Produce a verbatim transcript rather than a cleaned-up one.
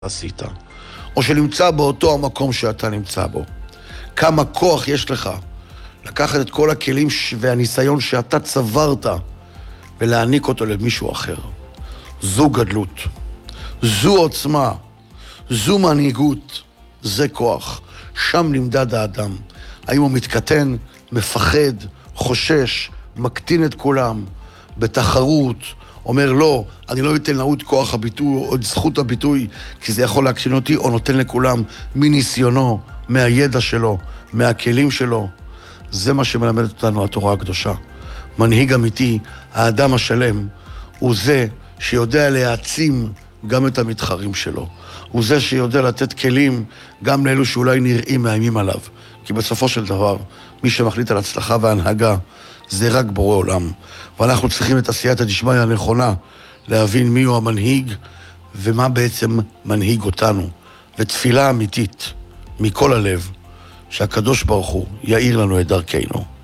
עשית, או שנמצא באותו המקום שאתה נמצא בו. כמה כוח יש לך לקחת את כל הכלים והניסיון שאתה צברת ולהעניק אותו למישהו אחר. זו גדלות, זו עוצמה, זו מנהיגות, זה כוח. שם נמדד האדם. האם הוא מתקטן, מפחד, חושש, מקטין את כולם, בתחרות, אומר לא, אני לא אתן לו את כוח הביטוי או את זכות הביטוי, כי זה יכול להקטין אותי, או נותן לכולם מניסיונו, מהידע שלו, מהכלים שלו. זה מה שמלמדת אותנו התורה הקדושה. מנהיג אמיתי, האדם השלם, הוא זה שיודע להעצים גם את המתחרים שלו. הוא זה שיודע לתת כלים גם לאלו שאולי נראים מאיימים עליו. כי בסופו של דבר, מי שמחליט על הצלחה והנהגה, זה רק בורא עולם. ואנחנו צריכים את עשיית הדשמיא הנכונה, להבין מי הוא המנהיג, ומה בעצם מנהיג אותנו. ותפילה אמיתית, מכל הלב, שהקדוש ברוך הוא יאיר לנו את דרכנו.